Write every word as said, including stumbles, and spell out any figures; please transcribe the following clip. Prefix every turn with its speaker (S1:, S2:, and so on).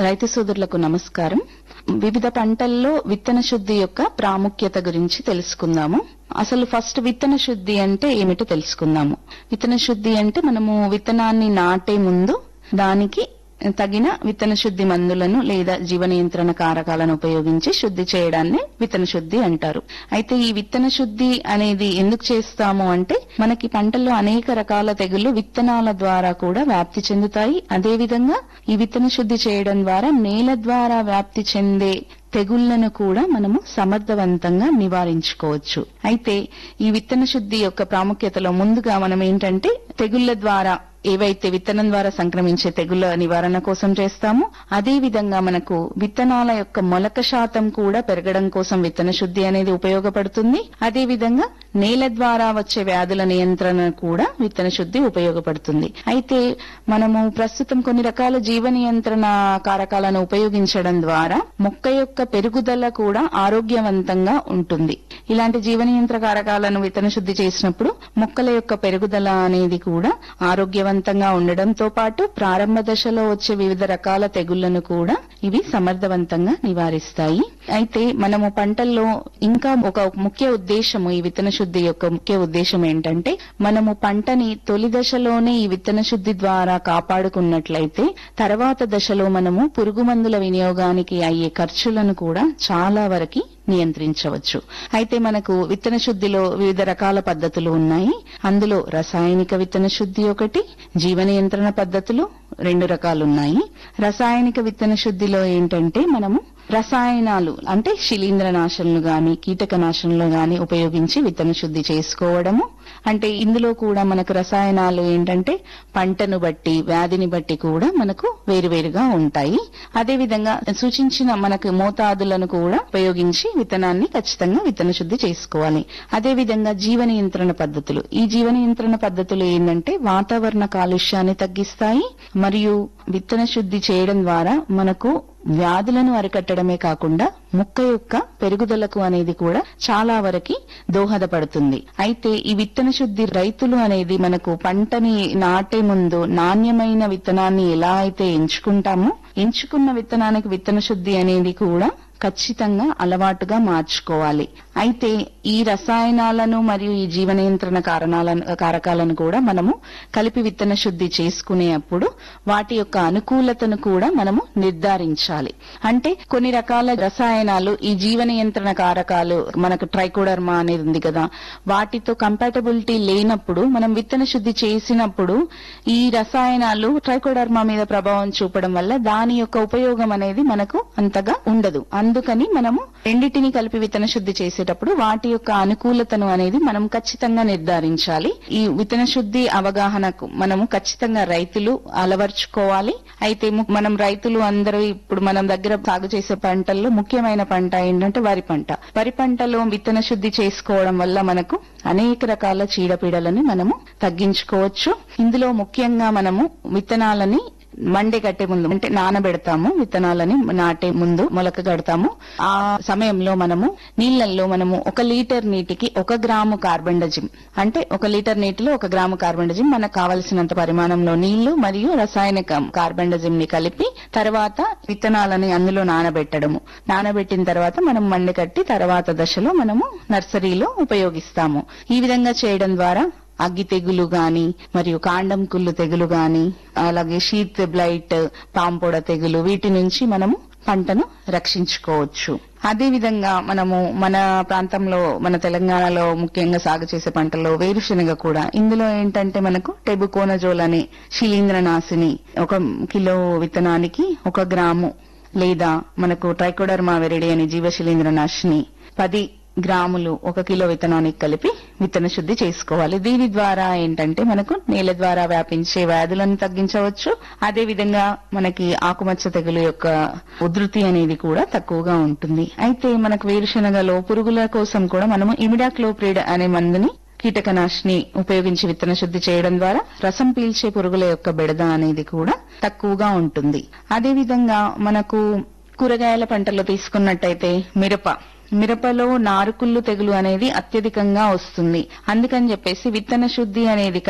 S1: రైతు సోదరులకు నమస్కారం. వివిధ పంటల్లో విత్తన శుద్ధి యొక్క ప్రాముఖ్యత గురించి తెలుసుకుందాము. అసలు ఫస్ట్ విత్తన శుద్ధి అంటే ఏమిటో తెలుసుకుందాము. విత్తన శుద్ధి అంటే మనము విత్తనాన్ని నాటే ముందు దానికి తగిన విత్తన శుద్ధి మందులను లేదా జీవ నియంత్రణ కారకాలను ఉపయోగించి శుద్ధి చేయడాన్ని విత్తన శుద్ధి అంటారు. అయితే ఈ విత్తన శుద్ధి అనేది ఎందుకు చేస్తాము అంటే మనకి పంటల్లో అనేక రకాల తెగుళ్లు విత్తనాల ద్వారా కూడా వ్యాప్తి చెందుతాయి. అదేవిధంగా ఈ విత్తన శుద్ధి చేయడం ద్వారా నేల ద్వారా వ్యాప్తి చెందే తెగుళ్లను కూడా మనము సమర్థవంతంగా నివారించుకోవచ్చు. అయితే ఈ విత్తన శుద్ధి యొక్క ప్రాముఖ్యతలో ముందుగా మనం ఏంటంటే తెగుళ్ల ద్వారా ఏవైతే విత్తనం ద్వారా సంక్రమించే తెగుళ్ల నివారణ కోసం చేస్తామో అదే విధంగా మనకు విత్తనాల యొక్క మొలక శాతం కూడా పెరగడం కోసం విత్తన శుద్ధి అనేది ఉపయోగపడుతుంది. అదే విధంగా నేల ద్వారా వచ్చే వ్యాధుల నియంత్రణ కూడా విత్తన శుద్ధి ఉపయోగపడుతుంది. అయితే మనము ప్రస్తుతం కొన్ని రకాల జీవ నియంత్రణ కారకాలను ఉపయోగించడం ద్వారా మొక్క యొక్క పెరుగుదల కూడా ఆరోగ్యవంతంగా ఉంటుంది. ఇలాంటి జీవ నియంత్రణ కారకాలను విత్తన శుద్ధి చేసినప్పుడు మొక్కల యొక్క పెరుగుదల అనేది కూడా ఆరోగ్యవంతంగా ంగా ఉండడంతో పాటు ప్రారంభ దశలో వచ్చే వివిధ రకాల తెగుళ్లను కూడా ఇవి సమర్థవంతంగా నివారిస్తాయి. అయితే మనము పంటల్లో ఇంకా ఒక ముఖ్య ఉద్దేశము ఈ విత్తన శుద్ధి యొక్క ముఖ్య ఉద్దేశం ఏంటంటే మనము పంటని తొలి దశలోనే ఈ విత్తన శుద్ధి ద్వారా కాపాడుకున్నట్లయితే తర్వాత దశలో మనము పురుగు మందుల వినియోగానికి అయ్యే ఖర్చులను కూడా చాలా వరకు నియంత్రించవచ్చు. అయితే మనకు విత్తన శుద్ధిలో వివిధ రకాల పద్ధతులు ఉన్నాయి. అందులో రసాయనిక విత్తన శుద్ధి ఒకటి, జీవ నియంత్రణ పద్ధతులు రెండు రకాలున్నాయి. రసాయనిక విత్తన శుద్ధిలో ఏంటంటే మనము రసాయనాలు అంటే శిలీంద్రనాశనలు గాని కీటకనాశనలు గాని ఉపయోగించి విత్తన శుద్ధి చేసుకోవడము. అంటే ఇందులో కూడా మనకు రసాయనాలు ఏంటంటే పంటను బట్టి వ్యాధిని బట్టి కూడా మనకు వేరువేరుగా ఉంటాయి. అదేవిధంగా సూచించిన మనకు మోతాదులను కూడా ఉపయోగించి విత్తనాన్ని ఖచ్చితంగా విత్తన శుద్ధి చేసుకోవాలి. అదేవిధంగా జీవ నియంత్రణ పద్ధతులు ఈ జీవ నియంత్రణ పద్ధతులు ఏంటంటే వాతావరణ కాలుష్యాన్ని తగ్గిస్తాయి మరియు విత్తన శుద్ధి చేయడం ద్వారా మనకు వ్యాధులను అరికట్టడమే కాకుండా మొక్క యొక్క పెరుగుదలకు అనేది కూడా చాలా వరకు దోహదపడుతుంది. అయితే ఈ విత్తన శుద్ధి రైతులు అనేది మనకు పంటని నాటే ముందు నాణ్యమైన విత్తనాన్ని ఎలా అయితే ఎంచుకుంటామో ఎంచుకున్న విత్తనానికి విత్తన శుద్ధి అనేది కూడా ఖచ్చితంగా అలవాటుగా మార్చుకోవాలి. అయితే ఈ రసాయనాలను మరియు ఈ జీవ నియంత్రణ కారణాలను కారకాలను కూడా మనము కలిపి విత్తన శుద్ధి చేసుకునేప్పుడు వాటి యొక్క అనుకూలతను కూడా మనము నిర్ధారించాలి. అంటే కొన్ని రకాల రసాయనాలు ఈ జీవ నియంత్రణ కారకాలు మనకు ట్రైకోడర్మా అనేది ఉంది కదా, వాటితో కంపాటబిలిటీ లేనప్పుడు మనం విత్తన శుద్ధి చేసినప్పుడు ఈ రసాయనాలు ట్రైకోడర్మా మీద ప్రభావం చూపడం వల్ల దాని యొక్క ఉపయోగం అనేది మనకు అంతగా ఉండదు. అందుకని మనము రెండింటిని కలిపి విత్తన శుద్ధి చేసేటప్పుడు వాటి యొక్క అనుకూలతను అనేది మనం ఖచ్చితంగా నిర్ధారించాలి. ఈ విత్తన శుద్ధి అవగాహనకు మనము ఖచ్చితంగా రైతులు అలవర్చుకోవాలి. అయితే మనం రైతులు అందరూ ఇప్పుడు మనం దగ్గర సాగు చేసే పంటల్లో ముఖ్యమైన పంట ఏంటంటే వరి పంట. వరి పంటలో విత్తన శుద్ధి చేసుకోవడం వల్ల మనకు అనేక రకాల చీడపీడలను మనము తగ్గించుకోవచ్చు. ఇందులో ముఖ్యంగా మనము విత్తనాలని మండే కట్టే ముందు అంటే నానబెడతాము. విత్తనాలని నాటే ముందు మొలక కడతాము. ఆ సమయంలో మనము నీళ్లలో మనము ఒక లీటర్ నీటికి ఒక గ్రాము కార్బండజిమ్ అంటే ఒక లీటర్ నీటిలో ఒక గ్రాము కార్బండజిమ్ మనకు కావలసినంత పరిమాణంలో నీళ్లు మరియు రసాయనిక కార్బండజిమ్ ని కలిపి తర్వాత విత్తనాలని అందులో నానబెట్టడము. నానబెట్టిన తర్వాత మనం మండే కట్టి తర్వాత దశలో మనము నర్సరీలో ఉపయోగిస్తాము. ఈ విధంగా చేయడం ద్వారా అగ్గి తెగులు గాని మరియు కాండం కుళ్ళు తెగులు గాని అలాగే షీత్ బ్లైట్ పాంపొడ తెగులు వీటి నుంచి మనము పంటను రక్షించుకోవచ్చు. అదే విధంగా మనము మన ప్రాంతంలో మన తెలంగాణలో ముఖ్యంగా సాగు చేసే పంటల్లో వేరుశనగ కూడా ఇందులో ఏంటంటే మనకు టెబుకోనజోల్ అనే శిలీంద్రనాశిని ఒక కిలో విత్తనానికి ఒక గ్రాము లేదా మనకు ట్రైకోడర్మా వెరిడి అనే జీవ శిలీంద్రనాశిని పది గ్రాములు ఒక కిలో విత్తనానికి కలిపి విత్తన శుద్ధి చేసుకోవాలి. దీని ద్వారా ఏంటంటే మనకు నేల ద్వారా వ్యాపించే వ్యాధులను తగ్గించవచ్చు. అదే విధంగా మనకి ఆకుమచ్చ తెగులు యొక్క ఉధృతి అనేది కూడా తక్కువగా ఉంటుంది. అయితే మనకు వేరుశనగలో పురుగుల కోసం కూడా మనము ఇమిడాక్లోప్రిడ్ అనే మందుని కీటకనాశిని ఉపయోగించి విత్తన శుద్ధి చేయడం ద్వారా రసం పీల్చే పురుగుల యొక్క బెడద అనేది కూడా తక్కువగా ఉంటుంది. అదే విధంగా మనకు కూరగాయల పంటలో తీసుకున్నట్టయితే మిరప మిరపలో నారుకుళ్ళు తెగులు అనేది అత్యధికంగా వస్తుంది. అందుకని చెప్పేసి విత్తన శుద్ధి అనేది